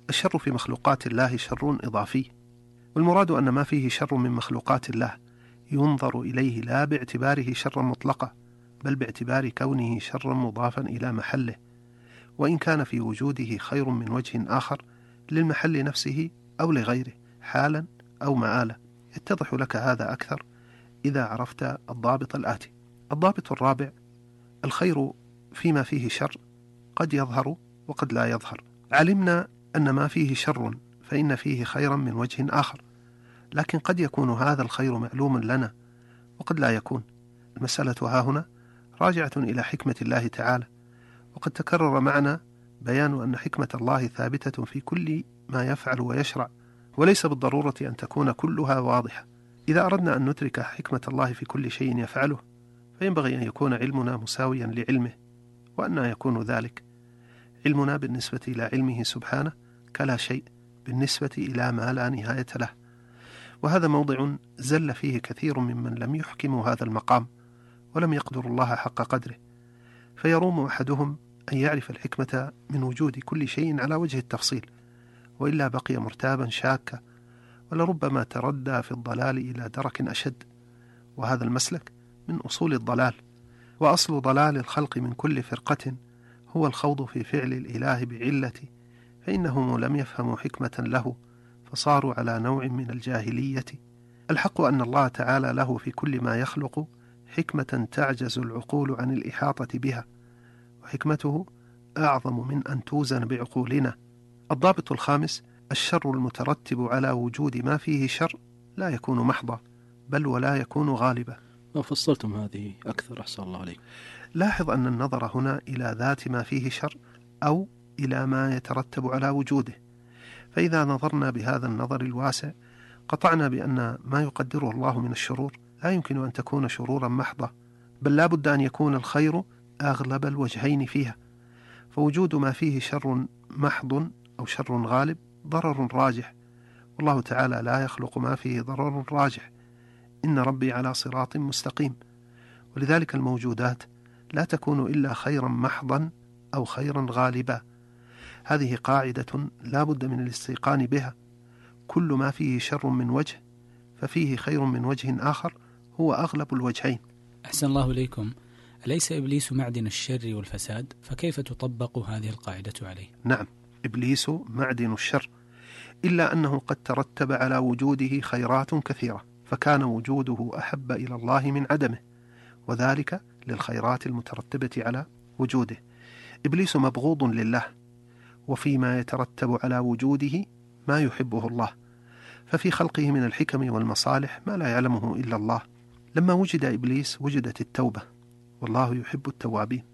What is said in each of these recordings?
الشر في مخلوقات الله شر إضافي، والمراد أن ما فيه شر من مخلوقات الله ينظر إليه لا باعتباره شرا مطلقا، بل باعتبار كونه شرا مضافا إلى محله، وإن كان في وجوده خير من وجه آخر للمحل نفسه أو لغيره حالا أو مآلا. يتضح لك هذا أكثر إذا عرفت الضابط الآتي. الضابط الرابع: الخير فيما فيه شر قد يظهر وقد لا يظهر. علمنا أن ما فيه شر فإن فيه خيرا من وجه آخر، لكن قد يكون هذا الخير معلوما لنا وقد لا يكون. المسألة ها هنا راجعة إلى حكمة الله تعالى، وقد تكرر معنا بيان أن حكمة الله ثابتة في كل ما يفعل ويشرع، وليس بالضرورة أن تكون كلها واضحة. إذا أردنا أن ندرك حكمة الله في كل شيء يفعله فينبغي أن يكون علمنا مساويا لعلمه. وأن يكون ذلك؟ علمنا بالنسبة إلى علمه سبحانه كلا شيء بالنسبة إلى ما لا نهاية له، وهذا موضع زل فيه كثير ممن لم يحكموا هذا المقام ولم يقدروا الله حق قدره، فيروم أحدهم أن يعرف الحكمة من وجود كل شيء على وجه التفصيل، وإلا بقي مرتابا شاكا، ولربما تردى في الضلال إلى درك أشد. وهذا المسلك من أصول الضلال، وأصل ضلال الخلق من كل فرقة هو الخوض في فعل الإله بعلة، فإنهم لم يفهموا حكمة له فصاروا على نوع من الجاهلية. الحق أن الله تعالى له في كل ما يخلق حكمة تعجز العقول عن الإحاطة بها، وحكمته أعظم من أن توزن بعقولنا. الضابط الخامس: الشر المترتب على وجود ما فيه شر لا يكون محضا، بل ولا يكون غالبا. لو فصلتم هذه أكثر أحسن الله عليك. لاحظ أن النظر هنا إلى ذات ما فيه شر أو إلى ما يترتب على وجوده، فإذا نظرنا بهذا النظر الواسع قطعنا بأن ما يقدره الله من الشرور لا يمكن أن تكون شرورا محضة، بل لا بد أن يكون الخير أغلب الوجهين فيها، فوجود ما فيه شر محض أو شر غالب ضرر راجح، والله تعالى لا يخلق ما فيه ضرر راجح. إن ربي على صراط مستقيم، ولذلك الموجودات لا تكون إلا خيرا محضا أو خيرا غالبا. هذه قاعدة لا بد من الاستيقان بها: كل ما فيه شر من وجه ففيه خير من وجه آخر هو أغلب الوجهين. أحسن الله إليكم. أليس إبليس معدن الشر والفساد؟ فكيف تطبق هذه القاعدة عليه؟ نعم، إبليس معدن الشر، إلا أنه قد ترتب على وجوده خيرات كثيرة، فكان وجوده أحب إلى الله من عدمه، وذلك للخيرات المترتبة على وجوده. إبليس مبغوض لله، وفيما يترتب على وجوده ما يحبه الله، ففي خلقه من الحكم والمصالح ما لا يعلمه إلا الله. لما وجد إبليس وجدت التوبة، والله يحب التوابين،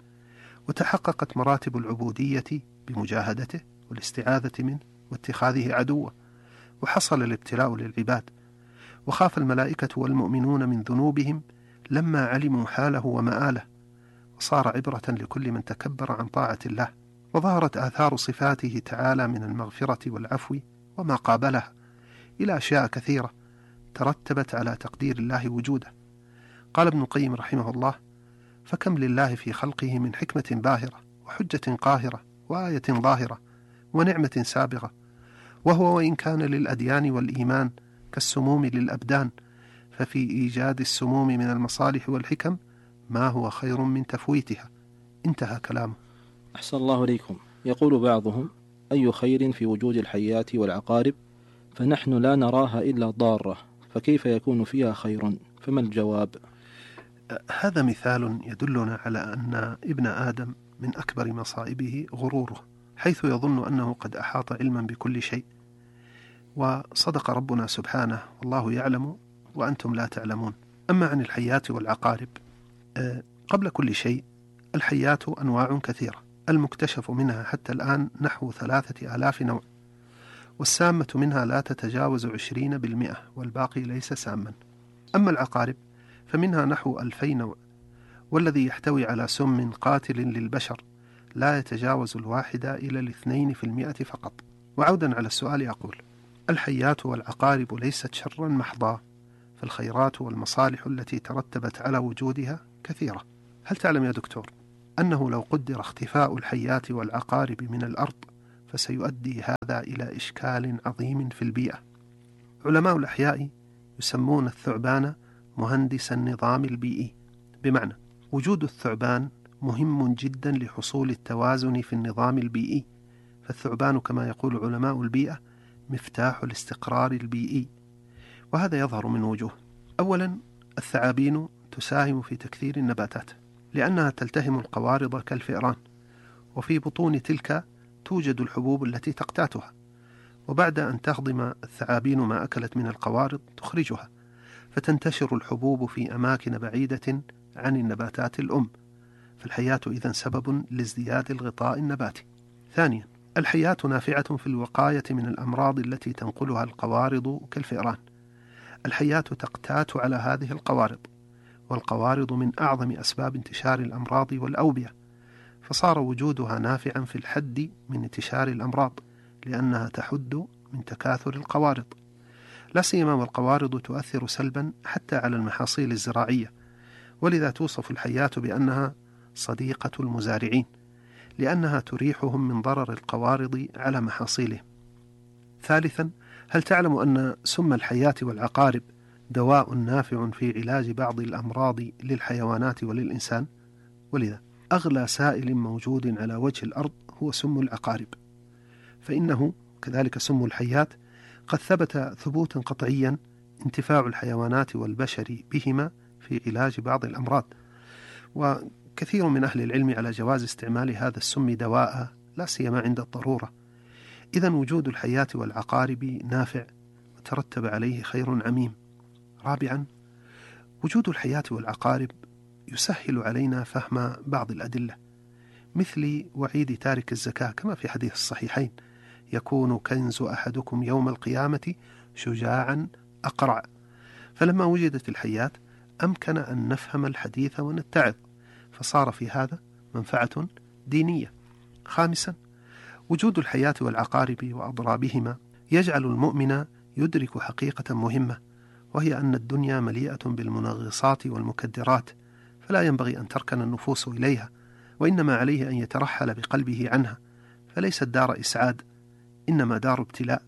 وتحققت مراتب العبودية بمجاهدته والاستعاذة منه واتخاذه عدوا، وحصل الابتلاء للعباد، وخاف الملائكة والمؤمنون من ذنوبهم لما علموا حاله ومآله، وصار عبرة لكل من تكبر عن طاعة الله، وظهرت آثار صفاته تعالى من المغفرة والعفو وما قابلها إلى أشياء كثيرة ترتبت على تقدير الله وجوده. قال ابن القيم رحمه الله: فكم لله في خلقه من حكمة باهرة وحجة قاهرة وآية ظاهرة ونعمة سابغة، وهو وإن كان للأديان والإيمان كالسموم للأبدان، ففي إيجاد السموم من المصالح والحكم ما هو خير من تفويتها. انتهى كلامه. أحسن الله إليكم. يقول بعضهم: أي خير في وجود الحيات والعقارب، فنحن لا نراها إلا ضارة، فكيف يكون فيها خير؟ فما الجواب؟ هذا مثال يدلنا على أن ابن آدم من أكبر مصائبه غروره، حيث يظن أنه قد أحاط علما بكل شيء، وصدق ربنا سبحانه: والله يعلم وأنتم لا تعلمون. أما عن الحيات والعقارب، قبل كل شيء الحيات أنواع كثيرة، المكتشف منها حتى الآن نحو 3000 نوع، والسامة منها لا تتجاوز 20%، والباقي ليس ساما. أما العقارب فمنها نحو 2000 نوع، والذي يحتوي على سم قاتل للبشر لا يتجاوز 1 إلى 2% فقط. وعودا على السؤال أقول: الحيات والعقارب ليست شرا محضا، فالخيرات والمصالح التي ترتبت على وجودها كثيرة. هل تعلم يا دكتور أنه لو قدر اختفاء الحيات والعقارب من الأرض فسيؤدي هذا إلى إشكال عظيم في البيئة. علماء الأحياء يسمون الثعبان مهندس النظام البيئي، بمعنى وجود الثعبان مهم جدا لحصول التوازن في النظام البيئي، فالثعبان كما يقول علماء البيئة مفتاح الاستقرار البيئي. وهذا يظهر من وجوه. أولا، الثعابين تساهم في تكثير النباتات لأنها تلتهم القوارض كالفئران، وفي بطون تلك توجد الحبوب التي تقتاتها، وبعد أن تهضم الثعابين ما أكلت من القوارض تخرجها، فتنتشر الحبوب في أماكن بعيدة عن النباتات الأم، فالحياة إذن سبب لازدياد الغطاء النباتي. ثانيا، الحياة نافعة في الوقاية من الأمراض التي تنقلها القوارض كالفئران. الحياة تقتات على هذه القوارض، والقوارض من أعظم أسباب انتشار الأمراض والأوبئة، فصار وجودها نافعا في الحد من انتشار الأمراض، لأنها تحد من تكاثر القوارض، لا سيما والقوارض تؤثر سلبا حتى على المحاصيل الزراعية، ولذا توصف الحياة بأنها صديقة المزارعين، لأنها تريحهم من ضرر القوارض على محاصيلهم. ثالثا، هل تعلم أن سم الحياة والعقارب دواء نافع في علاج بعض الأمراض للحيوانات وللإنسان؟ ولذا أغلى سائل موجود على وجه الأرض هو سم العقارب، فإنه كذلك سم الحياة قد ثبت ثبوتا قطعيا انتفاع الحيوانات والبشر بهما في علاج بعض الأمراض، وكثير من أهل العلم على جواز استعمال هذا السم دواء، لا سيما عند الضرورة. إذن وجود الحياة والعقارب نافع وترتب عليه خير عميم. رابعا، وجود الحياة والعقارب يسهل علينا فهم بعض الأدلة، مثل وعيد تارك الزكاة كما في حديث الصحيحين: يكون كنز أحدكم يوم القيامة شجاعا أقرع. فلما وجدت الحياة أمكن أن نفهم الحديث ونتعظ، فصار في هذا منفعة دينية. خامسا، وجود الحياة والعقارب وأضرابهما يجعل المؤمن يدرك حقيقة مهمة، وهي أن الدنيا مليئة بالمنغصات والمكدرات، فلا ينبغي أن تركن النفوس إليها، وإنما عليه أن يترحل بقلبه عنها، فليست دار إسعاد، إنما دار ابتلاء.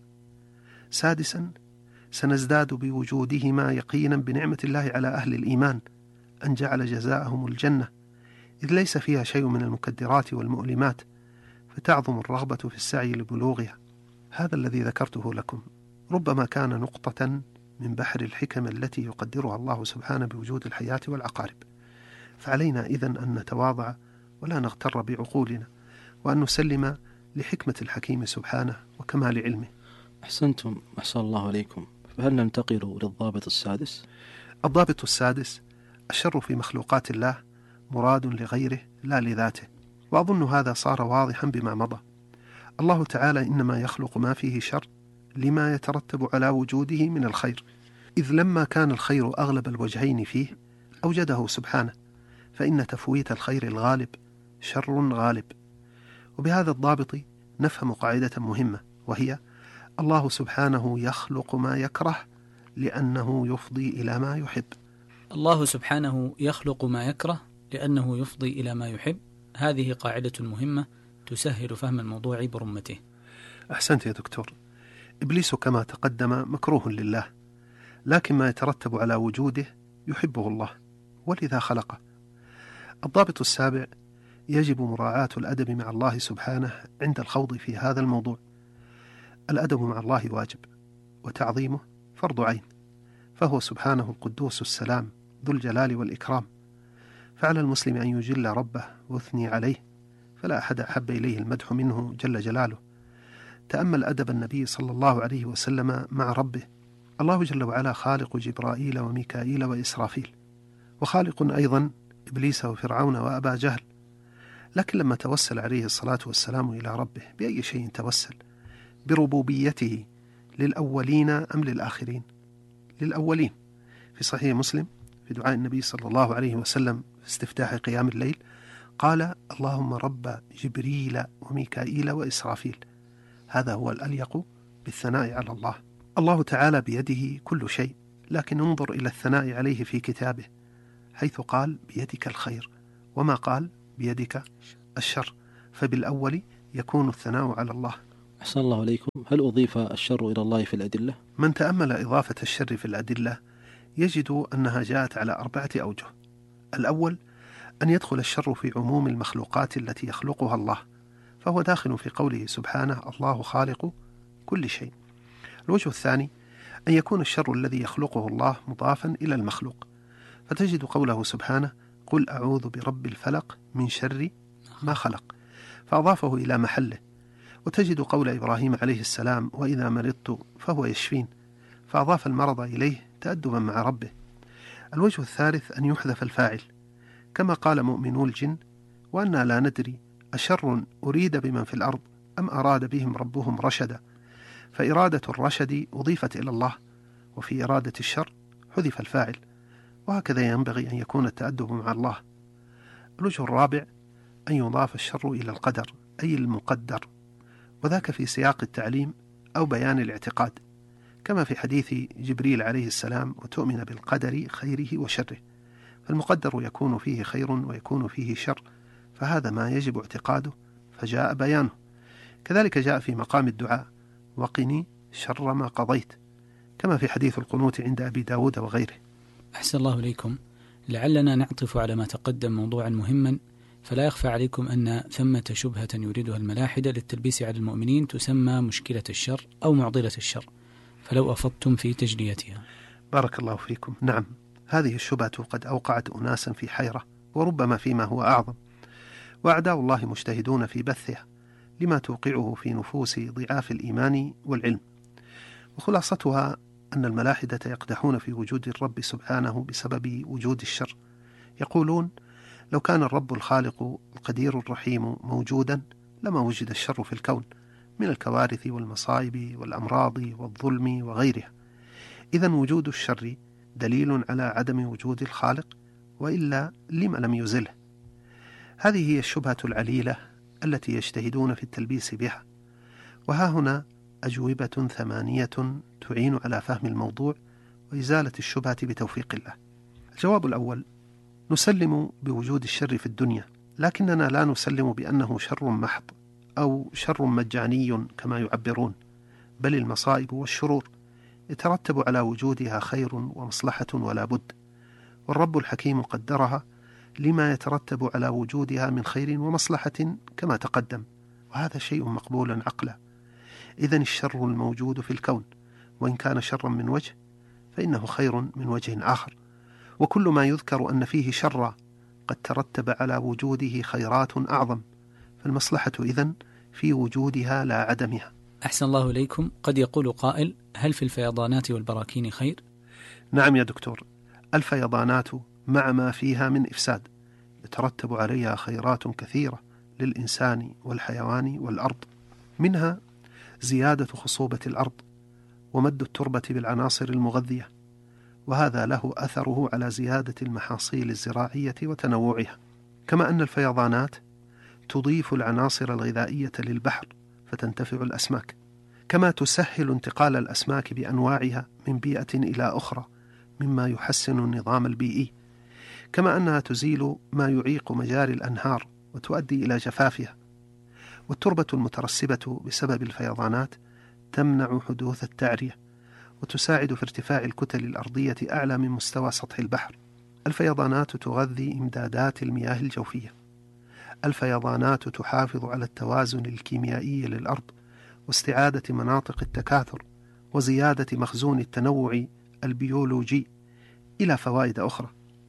سادسا، سنزداد بوجودهما يقينا بنعمة الله على أهل الإيمان أن جعل جزاءهم الجنة، إذ ليس فيها شيء من المكدرات والمؤلمات، فتعظم الرغبة في السعي لبلوغها. هذا الذي ذكرته لكم ربما كان نقطة من بحر الحكم التي يقدرها الله سبحانه بوجود الحياة والعقارب، فعلينا إذن أن نتواضع ولا نغتر بعقولنا، وأن نسلم لحكمة الحكيم سبحانه وكمال علمه. أحسنتم، أحسن الله عليكم. فهل ننتقل للضابط السادس؟ الضابط السادس: الشر في مخلوقات الله مراد لغيره لا لذاته، وأظن هذا صار واضحا بما مضى. الله تعالى إنما يخلق ما فيه شر لما يترتب على وجوده من الخير، إذ لما كان الخير أغلب الوجهين فيه أوجده سبحانه، فإن تفويت الخير الغالب شر غالب. وبهذا الضابط نفهم قاعدة مهمة، وهي: الله سبحانه يخلق ما يكره لأنه يفضي إلى ما يحب. الله سبحانه يخلق ما يكره لأنه يفضي إلى ما يحب. هذه قاعدة مهمة تسهل فهم الموضوع برمته. أحسنت يا دكتور. إبليس كما تقدم مكروه لله، لكن ما يترتب على وجوده يحبه الله، ولذا خلقه. الضابط السابع: يجب مراعاة الأدب مع الله سبحانه عند الخوض في هذا الموضوع. الأدب مع الله واجب، وتعظيمه فرض عين، فهو سبحانه القدوس السلام ذو الجلال والإكرام، فعلى المسلم أن يجل ربه ويثني عليه، فلا أحد أحب إليه المدح منه جل جلاله. تأمل أدب النبي صلى الله عليه وسلم مع ربه. الله جل وعلا خالق جبرائيل وميكائيل وإسرافيل، وخالق أيضا إبليس وفرعون وأبا جهل، لكن لما توسل عليه الصلاة والسلام إلى ربه بأي شيء توسل؟ بربوبيته للأولين أم للآخرين؟ للأولين. في صحيح مسلم في دعاء النبي صلى الله عليه وسلم في استفتاح قيام الليل قال: اللهم رب جبريل وميكائيل وإسرافيل. هذا هو الأليق بالثناء على الله. الله تعالى بيده كل شيء، لكن انظر إلى الثناء عليه في كتابه، حيث قال بيدك الخير، وما قال بيدك الشر، فبالأول يكون الثناء على الله أحسن الله عليكم. هل أضيف الشر إلى الله في الأدلة؟ من تأمل إضافة الشر في الأدلة يجد أنها جاءت على 4 أوجه. الأول أن يدخل الشر في عموم المخلوقات التي يخلقها الله، فهو داخل في قوله سبحانه الله خالق كل شيء. الوجه الثاني أن يكون الشر الذي يخلقه الله مضافا إلى المخلوق، فتجد قوله سبحانه قل أعوذ برب الفلق من شر ما خلق، فأضافه إلى محله. وتجد قول إبراهيم عليه السلام وإذا مرضت فهو يشفين، فأضاف المرض إليه تأدبا مع ربه. الوجه الثالث أن يحذف الفاعل، كما قال مؤمنو الجن وأنا لا ندري أشر أريد بمن في الأرض أم أراد بهم ربهم رشدا، فإرادة الرشد أضيفت إلى الله، وفي إرادة الشر حذف الفاعل، وهكذا ينبغي أن يكون التأدب مع الله. الوجه الرابع أن يضاف الشر إلى القدر أي المقدر، وذاك في سياق التعليم أو بيان الاعتقاد، كما في حديث جبريل عليه السلام وتؤمن بالقدر خيره وشره، فالمقدر يكون فيه خير ويكون فيه شر، فهذا ما يجب اعتقاده فجاء بيانه. كذلك جاء في مقام الدعاء وقني شر ما قضيت، كما في حديث القنوت عند أبي داود وغيره. أحسن الله إليكم. لعلنا نعطف على ما تقدم موضوعا مهما، فلا يخفى عليكم أن ثمة شبهة يريدها الملاحدة للتلبيس على المؤمنين تسمى مشكلة الشر أو معضلة الشر، فلو أفضتم في تجليتها. بارك الله فيكم. نعم، هذه الشبهة قد أوقعت أناسا في حيرة، وربما فيما هو أعظم، وأعداء الله مجتهدون في بثها لما توقعه في نفوس ضعاف الإيمان والعلم. وخلاصتها أن الملاحدة يقدحون في وجود الرب سبحانه بسبب وجود الشر. يقولون لو كان الرب الخالق القدير الرحيم موجودا لما وجد الشر في الكون من الكوارث والمصائب والأمراض والظلم وغيرها، إذن وجود الشر دليل على عدم وجود الخالق، وإلا لما لم يزله؟ هذه هي الشبهة العليلة التي يجتهدون في التلبيس بها، وها هنا أجوبة 8 تعين على فهم الموضوع وإزالة الشبهة بتوفيق الله. الجواب الأول: نسلم بوجود الشر في الدنيا، لكننا لا نسلم بأنه شر محض أو شر مجاني كما يعبرون، بل المصائب والشرور يترتب على وجودها خير ومصلحة ولا بد، والرب الحكيم قدرها لما يترتب على وجودها من خير ومصلحة كما تقدم، وهذا شيء مقبول عقلا. إذن الشر الموجود في الكون وإن كان شرا من وجه فإنه خير من وجه آخر، وكل ما يذكر أن فيه شرا قد ترتب على وجوده خيرات أعظم، فالمصلحة إذن في وجودها لا عدمها. أحسن الله إليكم. قد يقول قائل: هل في الفيضانات والبراكين خير؟ نعم يا دكتور، الفيضانات مع ما فيها من إفساد يترتب عليها خيرات كثيرة للإنسان والحيوان والأرض، منها زيادة خصوبة الأرض ومد التربة بالعناصر المغذية، وهذا له أثره على زيادة المحاصيل الزراعية وتنوعها، كما أن الفيضانات تضيف العناصر الغذائية للبحر فتنتفع الأسماك، كما تسهل انتقال الأسماك بأنواعها من بيئة إلى أخرى مما يحسن النظام البيئي، كما أنها تزيل ما يعيق مجاري الأنهار وتؤدي إلى جفافها. والتربة المترسبة بسبب الفيضانات تمنع حدوث التعرية وتساعد في ارتفاع الكتل الأرضية أعلى من مستوى سطح البحر. الفيضانات تغذي إمدادات المياه الجوفية. الفيضانات تحافظ على التوازن الكيميائي للأرض واستعادة مناطق التكاثر وزيادة مخزون التنوع البيولوجي، إلى فوائد أخرى.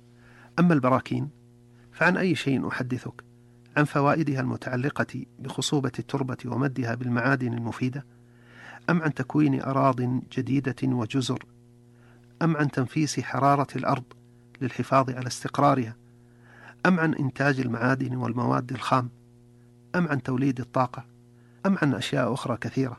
أما البراكين فعن أي شيء أحدثك؟ عن فوائدها المتعلقة بخصوبة التربة ومدها بالمعادن المفيدة، أم عن تكوين أراض جديدة وجزر، أم عن تنفيس حرارة الأرض للحفاظ على استقرارها، أم عن إنتاج المعادن والمواد الخام، أم عن توليد الطاقة، أم عن أشياء أخرى كثيرة؟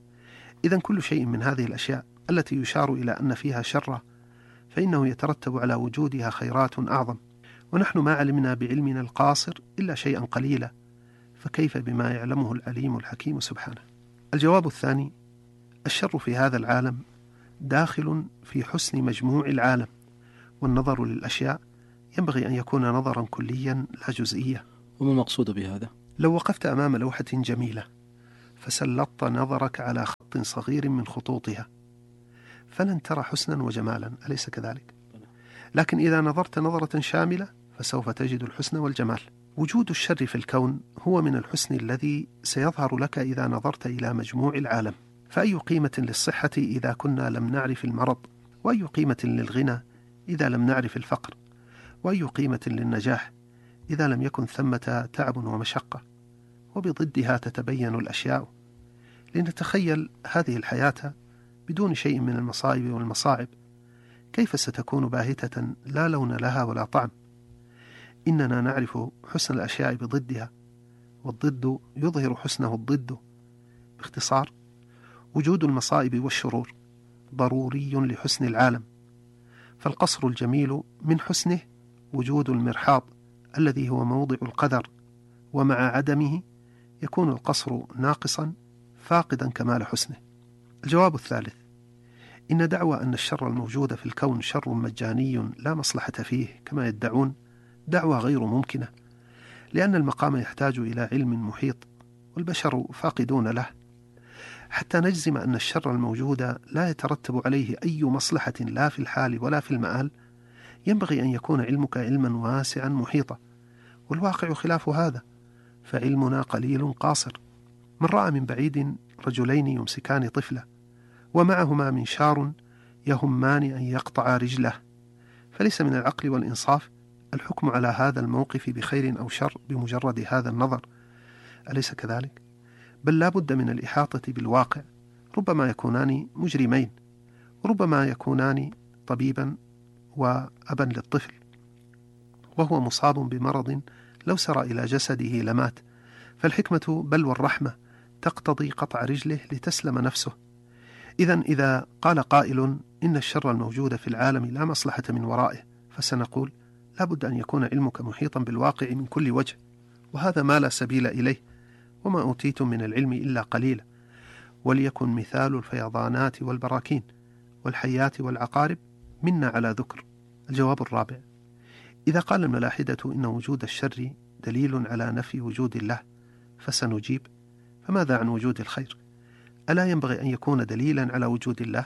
إذن كل شيء من هذه الأشياء التي يشار إلى أن فيها شر فإنه يترتب على وجودها خيرات أعظم، ونحن ما علمنا بعلمنا القاصر إلا شيئا قليلا، فكيف بما يعلمه العليم الحكيم سبحانه؟ الجواب الثاني: الشر في هذا العالم داخل في حسن مجموع العالم، والنظر للأشياء ينبغي أن يكون نظرا كليا لا جزئيا. وما المقصود بهذا؟ لو وقفت أمام لوحة جميلة فسلطت نظرك على خط صغير من خطوطها فلن ترى حسنا وجمالا، أليس كذلك؟ لكن إذا نظرت نظرة شاملة فسوف تجد الحسن والجمال. وجود الشر في الكون هو من الحسن الذي سيظهر لك إذا نظرت إلى مجموع العالم. فأي قيمة للصحة إذا كنا لم نعرف المرض؟ وأي قيمة للغنى إذا لم نعرف الفقر؟ وأي قيمة للنجاح إذا لم يكن ثمة تعب ومشقة؟ وبضدها تتبين الأشياء. لنتخيل هذه الحياة بدون شيء من المصائب والمصاعب، كيف ستكون باهتة لا لون لها ولا طعم؟ إننا نعرف حسن الأشياء بضدها، والضد يظهر حسنه الضد. باختصار، وجود المصائب والشرور ضروري لحسن العالم. فالقصر الجميل من حسنه وجود المرحاض الذي هو موضع القدر، ومع عدمه يكون القصر ناقصا فاقدا كمال حسنه. الجواب الثالث: إن دعوى أن الشر الموجود في الكون شر مجاني لا مصلحة فيه كما يدعون دعوى غير ممكنة، لأن المقام يحتاج إلى علم محيط والبشر فاقدون له. حتى نجزم أن الشر الموجود لا يترتب عليه أي مصلحة لا في الحال ولا في المآل، ينبغي أن يكون علمك علما واسعا محيطا، والواقع خلاف هذا، فعلمنا قليل قاصر. من رأى من بعيد رجلين يمسكان طفلا ومعهما منشار يهمان أن يقطع رجله، فليس من العقل والإنصاف الحكم على هذا الموقف بخير أو شر بمجرد هذا النظر، أليس كذلك؟ بل لا بد من الإحاطة بالواقع. ربما يكونان مجرمين، ربما يكونان طبيبا وأبا للطفل وهو مصاب بمرض لو سرى إلى جسده لمات، فالحكمة بل والرحمة تقتضي قطع رجله لتسلم نفسه. إذا قال قائل إن الشر الموجود في العالم لا مصلحة من ورائه، فسنقول لا بد أن يكون علمك محيطا بالواقع من كل وجه، وهذا ما لا سبيل إليه، وما أوتيتم من العلم إلا قليلا. وليكن مثال الفيضانات والبراكين والحيات والعقارب منا على ذكر. الجواب الرابع: إذا قال الملاحدة إن وجود الشر دليل على نفي وجود الله، فسنجيب: فماذا عن وجود الخير؟ ألا ينبغي أن يكون دليلا على وجود الله؟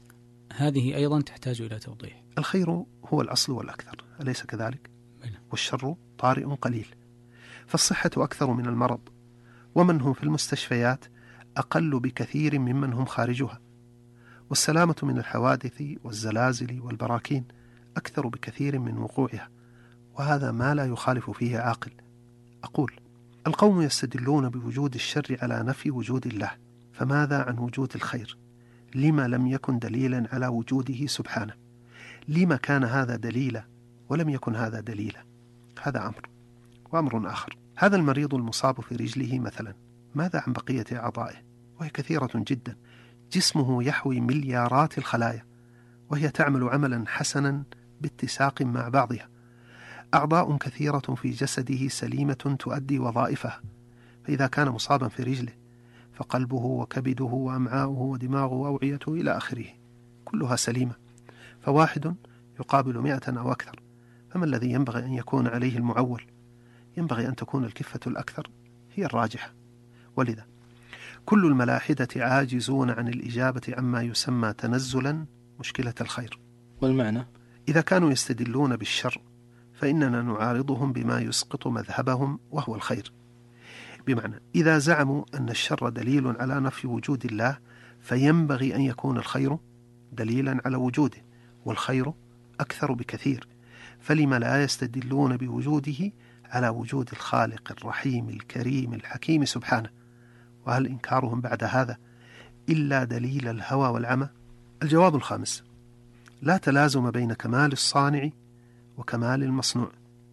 هذه أيضا تحتاج إلى توضيح. الخير هو الأصل والأكثر، أليس كذلك؟ والشر طارئ قليل. فالصحة أكثر من المرض، ومن هم في المستشفيات أقل بكثير ممن هم خارجها. والسلامة من الحوادث والزلازل والبراكين أكثر بكثير من وقوعها، وهذا ما لا يخالف فيه عاقل. أقول: القوم يستدلون بوجود الشر على نفي وجود الله، فماذا عن وجود الخير؟ لما لم يكن دليلا على وجوده سبحانه؟ لما كان هذا دليلا ولم يكن هذا دليلا؟ هذا أمر. وأمر آخر: هذا المريض المصاب في رجله مثلا، ماذا عن بقية أعضائه؟ وهي كثيرة جدا، جسمه يحوي مليارات الخلايا، وهي تعمل عملا حسنا باتساق مع بعضها. أعضاء كثيرة في جسده سليمة تؤدي وظائفها، فإذا كان مصابا في رجله فقلبه وكبده وأمعاؤه ودماغه وأوعيته إلى آخره كلها سليمة، فواحد يقابل 100 أو أكثر. فما الذي ينبغي أن يكون عليه المعول؟ ينبغي أن تكون الكفة الأكثر هي الراجحة. ولذا كل الملاحدة عاجزون عن الإجابة عما يسمى تنزلا مشكلة الخير. والمعنى: إذا كانوا يستدلون بالشر فإننا نعارضهم بما يسقط مذهبهم وهو الخير. بمعنى إذا زعموا أن الشر دليل على نفي وجود الله، فينبغي أن يكون الخير دليلا على وجوده، والخير أكثر بكثير، فلما لا يستدلون بوجوده على وجود الخالق الرحيم الكريم الحكيم سبحانه؟ وهل إنكارهم بعد هذا إلا دليل الهوى والعمى؟ الجواب الخامس: لا تلازم بين كمال الصانع وكمال المصنوع،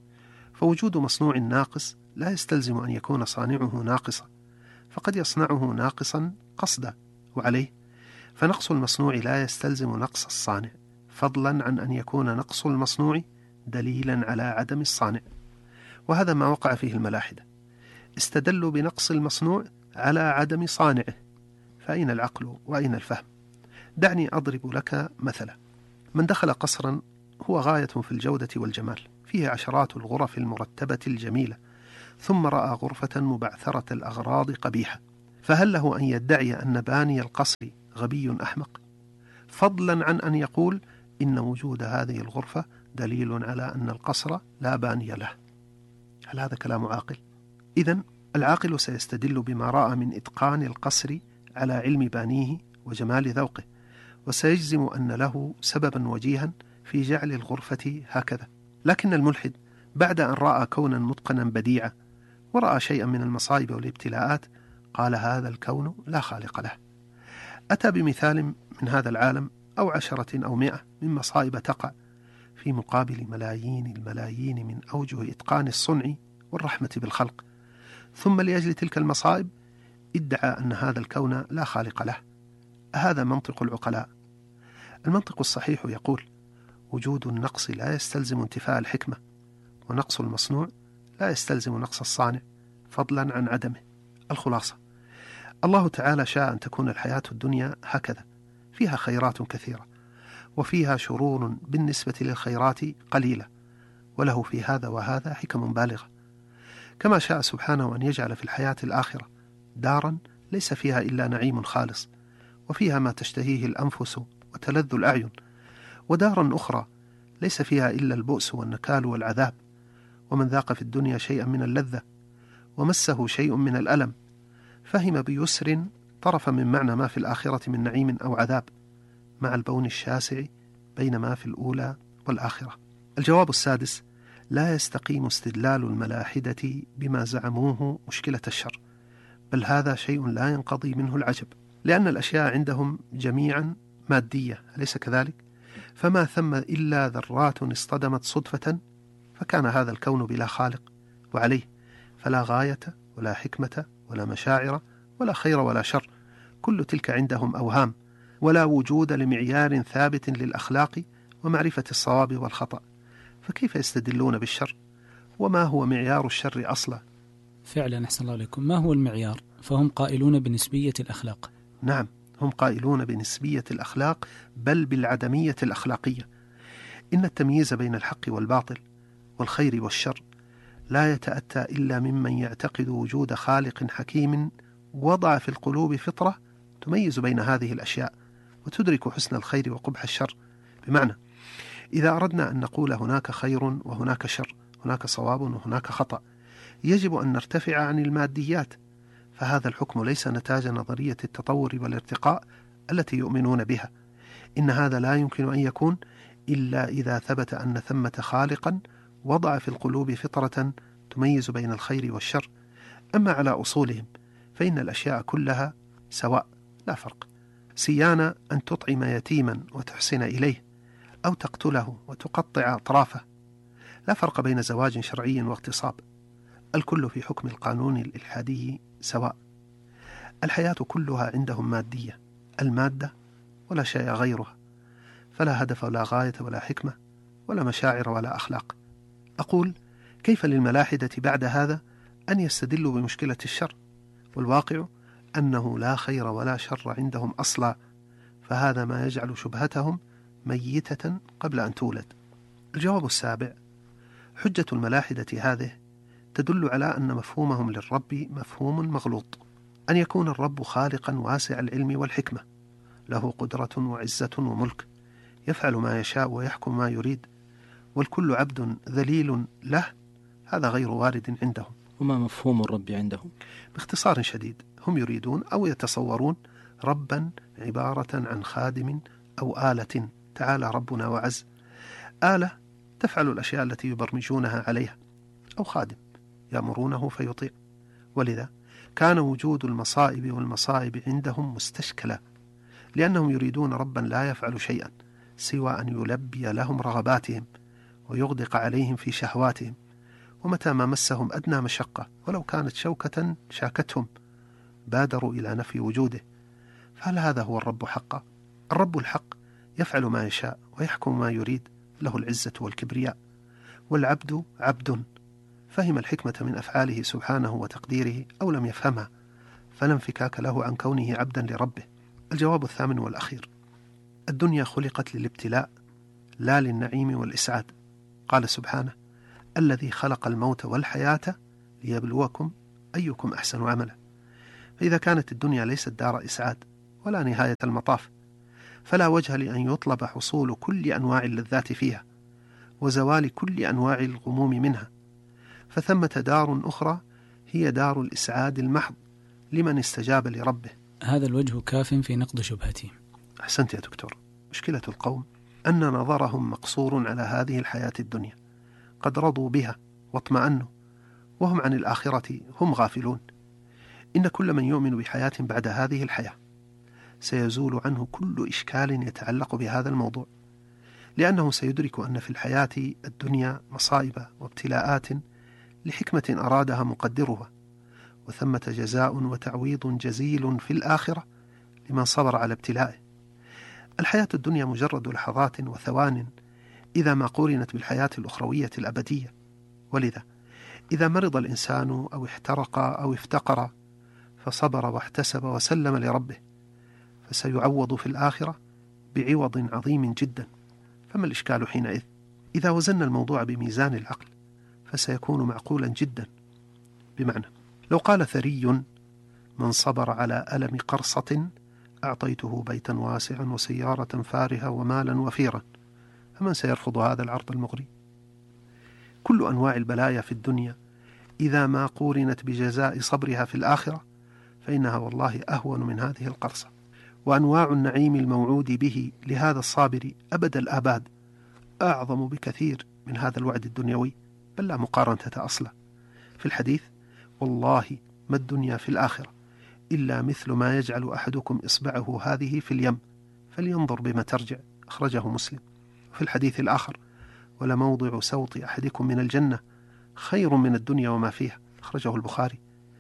فوجود مصنوع ناقص لا يستلزم أن يكون صانعه ناقصا، فقد يصنعه ناقصا قصدا، وعليه فنقص المصنوع لا يستلزم نقص الصانع، فضلا عن أن يكون نقص المصنوع دليلا على عدم الصانع. وهذا ما وقع فيه الملاحدة، استدلوا بنقص المصنوع على عدم صانعه، فأين العقل وأين الفهم؟ دعني أضرب لك مثلا: من دخل قصرا هو غاية في الجودة والجمال، فيه عشرات الغرف المرتبة الجميلة، ثم رأى غرفة مبعثرة الأغراض قبيحة، فهل له أن يدعي أن باني القصر غبي أحمق، فضلا عن أن يقول إن وجود هذه الغرفة دليل على أن القصر لا باني له؟ هل هذا كلام عاقل؟ إذن العاقل سيستدل بما رأى من إتقان القصر على علم بانيه وجمال ذوقه، وسيجزم أن له سببا وجيها في جعل الغرفة هكذا. لكن الملحد بعد أن رأى كونا متقنا بديعا ورأى شيئا من المصائب والابتلاءات قال هذا الكون لا خالق له. أتى بمثال من هذا العالم أو 10 أو 100 من مصائب تقع في مقابل ملايين الملايين من أوجه إتقان الصنع والرحمة بالخلق، ثم لأجل تلك المصائب ادعى أن هذا الكون لا خالق له. هذا منطق العقلاء. المنطق الصحيح يقول وجود النقص لا يستلزم انتفاء الحكمة، ونقص المصنوع لا يستلزم نقص الصانع فضلا عن عدمه. الخلاصة: الله تعالى شاء أن تكون الحياة الدنيا هكذا، فيها خيرات كثيرة وفيها شرور بالنسبة للخيرات قليلة، وله في هذا وهذا حكم بالغة. كما شاء سبحانه أن يجعل في الحياة الآخرة دارا ليس فيها إلا نعيم خالص، وفيها ما تشتهيه الأنفس وتلذ الأعين، ودارا أخرى ليس فيها إلا البؤس والنكال والعذاب. ومن ذاق في الدنيا شيئا من اللذة ومسه شيء من الألم فهم بيسر طرفا من معنى ما في الآخرة من نعيم أو عذاب، مع البون الشاسع بين ما في الأولى والآخرة. الجواب السادس: لا يستقيم استدلال الملاحدة بما زعموه مشكلة الشر، بل هذا شيء لا ينقضي منه العجب، لأن الأشياء عندهم جميعا مادية، أليس كذلك؟ فما ثم إلا ذرات اصطدمت صدفة فكان هذا الكون بلا خالق، وعليه فلا غاية ولا حكمة ولا مشاعر ولا خير ولا شر، كل تلك عندهم أوهام، ولا وجود لمعيار ثابت للأخلاق ومعرفة الصواب والخطأ، فكيف يستدلون بالشر؟ وما هو معيار الشر أصلا؟ فعلا أحسن الله عليكم، ما هو المعيار؟ فهم قائلون بنسبية الأخلاق. نعم، هم قائلون بنسبية الأخلاق، بل بالعدمية الأخلاقية. إن التمييز بين الحق والباطل والخير والشر لا يتأتى إلا ممن يعتقد وجود خالق حكيم وضع في القلوب فطرة تميز بين هذه الأشياء وتدرك حسن الخير وقبح الشر. بمعنى إذا أردنا أن نقول هناك خير وهناك شر، هناك صواب وهناك خطأ، يجب أن نرتفع عن الماديات، فهذا الحكم ليس نتاج نظرية التطور والارتقاء التي يؤمنون بها. إن هذا لا يمكن أن يكون إلا إذا ثبت أن ثمة خالقا وضع في القلوب فطرة تميز بين الخير والشر. أما على أصولهم فإن الأشياء كلها سواء لا فرق، سيان أن تطعم يتيما وتحسن إليه، أو تقتله وتقطع أطرافه، لا فرق بين زواج شرعي واغتصاب، الكل في حكم القانون الإلحادي سواء. الحياة كلها عندهم مادية، المادة ولا شيء غيرها، فلا هدف ولا غاية ولا حكمة ولا مشاعر ولا أخلاق. أقول كيف للملاحدة بعد هذا أن يستدلوا بمشكلة الشر، والواقع أنه لا خير ولا شر عندهم أصلا، فهذا ما يجعل شبهتهم ميتة قبل أن تولد. الجواب السابع: حجة الملاحدة هذه تدل على أن مفهومهم للرب مفهوم مغلوط، أن يكون الرب خالقا واسع العلم والحكمة، له قدرة وعزة وملك، يفعل ما يشاء ويحكم ما يريد، والكل عبد ذليل له، هذا غير وارد عندهم. وما مفهوم الرب عندهم؟ باختصار شديد، هم يريدون أو يتصورون ربا عبارة عن خادم أو آلة، تعالى ربنا وعز، آلة تفعل الأشياء التي يبرمجونها عليها، أو خادم يأمرونه فيطيع. ولذا كان وجود المصائب والمصائب عندهم مستشكلا، لأنهم يريدون ربا لا يفعل شيئا سوى أن يلبي لهم رغباتهم ويغدق عليهم في شهواتهم، ومتى ما مسهم أدنى مشقة ولو كانت شوكة شاكتهم بادروا إلى نفي وجوده. فهل هذا هو الرب حقا؟ الرب الحق يفعل ما يشاء ويحكم ما يريد، له العزة والكبرياء، والعبد عبد، فهم الحكمة من أفعاله سبحانه وتقديره أو لم يفهمها، فلا انفكاك له عن كونه عبدا لربه. الجواب الثامن والأخير: الدنيا خلقت للابتلاء لا للنعيم والإسعاد. قال سبحانه: الذي خلق الموت والحياة ليبلوكم أيكم أحسن عملا. فإذا كانت الدنيا ليست دار إسعاد ولا نهاية المطاف، فلا وجه لأن يطلب حصول كل أنواع اللذات فيها وزوال كل أنواع الغموم منها، فثمة دار أخرى هي دار الإسعاد المحض لمن استجاب لربه. هذا الوجه كاف في نقد شبهتي. أحسنت يا دكتور. مشكلة القوم أن نظرهم مقصور على هذه الحياة الدنيا، قد رضوا بها واطمأنوا، وهم عن الآخرة هم غافلون. إن كل من يؤمن بحياة بعد هذه الحياة سيزول عنه كل إشكال يتعلق بهذا الموضوع، لأنه سيدرك أن في الحياة الدنيا مصائب وابتلاءات لحكمة أرادها مقدرها، وثمة جزاء وتعويض جزيل في الآخرة لمن صبر على ابتلائه. الحياة الدنيا مجرد لحظات وثوان إذا ما قورنت بالحياة الأخروية الأبدية، ولذا إذا مرض الإنسان أو احترق أو افتقر فصبر واحتسب وسلم لربه، فسيعوض في الآخرة بعوض عظيم جدا. فما الإشكال حينئذ؟ إذا وزن الموضوع بميزان العقل فسيكون معقولا جدا. بمعنى لو قال ثري: من صبر على ألم قرصة أعطيته بيتا واسعا وسيارة فارهة ومالا وفيرا، فمن سيرفض هذا العرض المغري؟ كل أنواع البلايا في الدنيا إذا ما قورنت بجزاء صبرها في الآخرة فإنها والله أهون من هذه القرصة. وأنواع النعيم الموعود به لهذا الصابر أبد الآباد أعظم بكثير من هذا الوعد الدنيوي، بل لا مقارنة أصلا. في الحديث: والله ما الدنيا في الآخرة إلا مثل ما يجعل أحدكم إصبعه هذه في اليم فلينظر بما ترجع، أخرجه مسلم. وفي الحديث الآخر: ولموضع سوط أحدكم من الجنة خير من الدنيا وما فيها، أخرجه البخاري.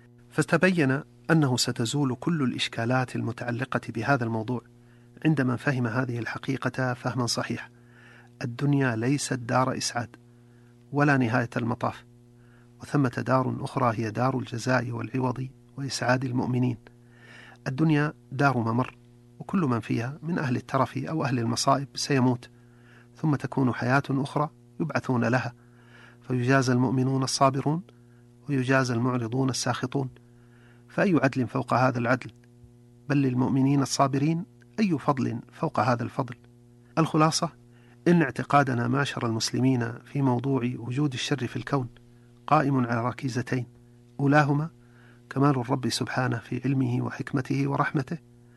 فتبين أنه ستزول كل الإشكالات المتعلقة بهذا الموضوع عند من فهم هذه الحقيقة فهما صحيح. الدنيا ليست دار إسعاد ولا نهاية المطاف، وثمة دار أخرى هي دار الجزاء والعوض وإسعاد المؤمنين. الدنيا دار ممر، وكل من فيها من أهل الترف أو أهل المصائب سيموت، ثم تكون حياة أخرى يبعثون لها، فيجازى المؤمنون الصابرون ويجازى المعرضون الساخطون. فأي عدل فوق هذا العدل؟ بل للمؤمنين الصابرين أي فضل فوق هذا الفضل؟ الخلاصة: إن اعتقادنا معشر المسلمين في موضوع وجود الشر في الكون قائم على ركيزتين، أولاهما كمال الرب سبحانه في علمه وحكمته ورحمته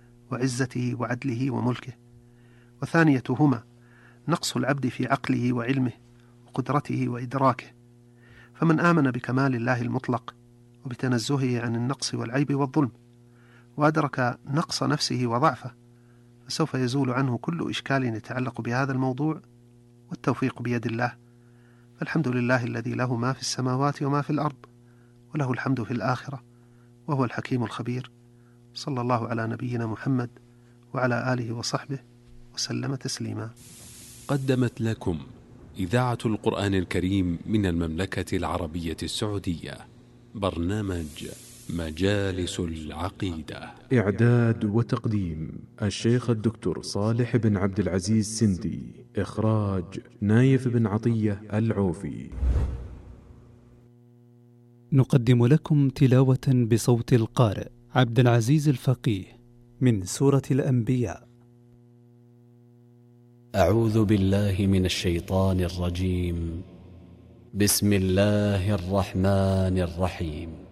وعزته وعدله وملكه، وثانيتهما نقص العبد في عقله وعلمه وقدرته وإدراكه. فمن آمن بكمال الله المطلق وبتنزهه عن النقص والعيب والظلم وأدرك نقص نفسه وضعفه فسوف يزول عنه كل إشكال يتعلق بهذا الموضوع، والتوفيق بيد الله. فالحمد لله الذي له ما في السماوات وما في الأرض، وله الحمد في الآخرة، وهو الحكيم الخبير. صلى الله على نبينا محمد وعلى آله وصحبه وسلم تسليما. قدمت لكم إذاعة القرآن الكريم من المملكة العربية السعودية برنامج مجالس العقيدة. إعداد وتقديم الشيخ الدكتور صالح بن عبد العزيز سندي. إخراج نايف بن عطية العوفي. نقدم لكم تلاوة بصوت القارئ عبد العزيز الفقيه من سورة الأنبياء. أعوذ بالله من الشيطان الرجيم. بسم الله الرحمن الرحيم.